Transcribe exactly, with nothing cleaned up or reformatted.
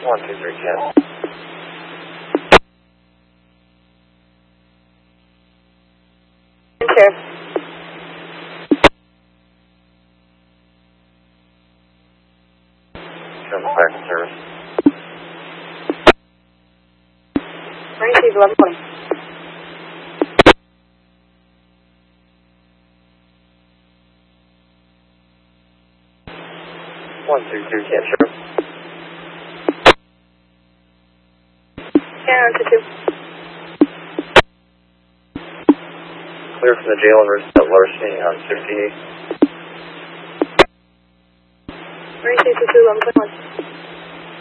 one two three ten. Sure. Come back in service. Receive eleven twenty. one two two ten, sure. Yeah, two two. Clear from the jail and at Larceny on sixty-eight. Receive two two eleven twenty-one.